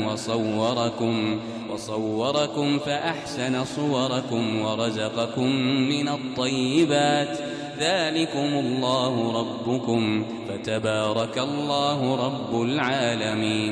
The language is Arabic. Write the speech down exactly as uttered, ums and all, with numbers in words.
وصوركم, وصوركم فأحسن صوركم ورزقكم من الطيبات. ذلكم الله ربكم فتبارك الله رب العالمين.